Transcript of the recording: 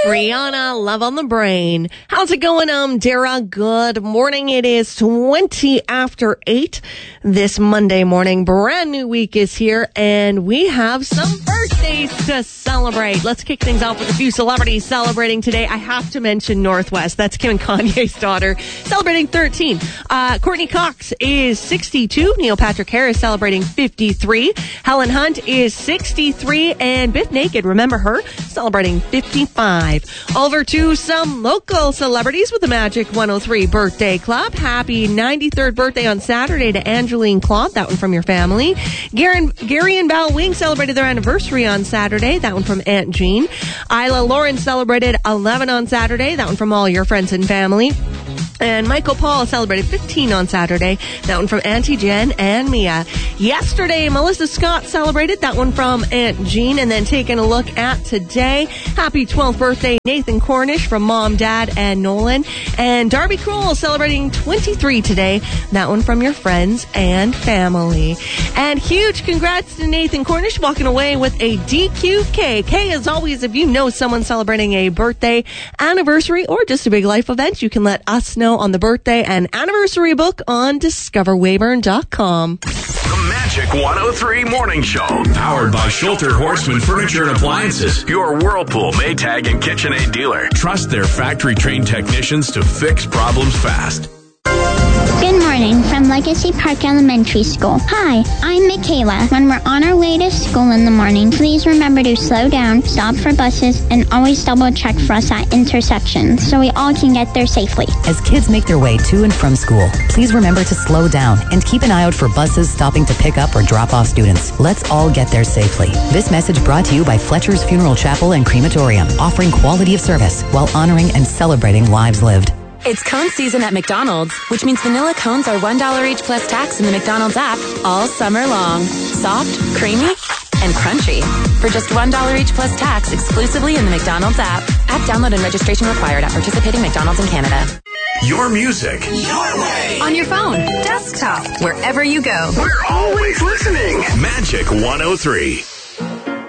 Rihanna, Love on the Brain. How's it going, Dara? Good morning. It is 20 after 8 this Monday morning. Brand new week is here, and we have some birthdays to celebrate. Let's kick things off with a few celebrities celebrating today. I have to mention Northwest. That's Kim and Kanye's daughter, celebrating 13. Courtney Cox is 62. Neil Patrick Harris celebrating 53. Helen Hunt is 63. And Biff Naked, remember her, celebrating 55. Over to some local celebrities with the Magic 103 Birthday Club. Happy 93rd birthday on Saturday to Angeline Claude. That one from your family. Gary and Val Wing celebrated their anniversary on Saturday. That one from Aunt Jean. Isla Lauren celebrated 11 on Saturday. That one from all your friends and family. And Michael Paul celebrated 15 on Saturday. That one from Auntie Jen and Mia. Yesterday, Melissa Scott celebrated. That one from Aunt Jean. And then taking a look at today, happy 12th birthday, Nathan Cornish from Mom, Dad, and Nolan. And Darby Kroll celebrating 23 today. That one from your friends and family. And huge congrats to Nathan Cornish walking away with a DQK. K, as always, if you know someone celebrating a birthday, anniversary, or just a big life event, you can let us know on the birthday and anniversary book on discoverweyburn.com. The Magic 103 Morning Show. Powered by Schulter Horseman Furniture and Appliances. Your Whirlpool, Maytag, and KitchenAid dealer. Trust their factory-trained technicians to fix problems fast. Good morning from Legacy Park Elementary School. Hi, I'm Michaela. When we're on our way to school in the morning, please remember to slow down, stop for buses, and always double check for us at intersections so we all can get there safely. As kids make their way to and from school, please remember to slow down and keep an eye out for buses stopping to pick up or drop off students. Let's all get there safely. This message brought to you by Fletcher's Funeral Chapel and Crematorium, offering quality of service while honoring and celebrating lives lived. It's cone season at McDonald's, which means vanilla cones are $1 each plus tax in the McDonald's app all summer long. Soft, creamy, and crunchy. For just $1 each plus tax exclusively in the McDonald's app. App download and registration required at participating McDonald's in Canada. Your music. Your way. On your phone, desktop, wherever you go. We're always listening. Magic 103.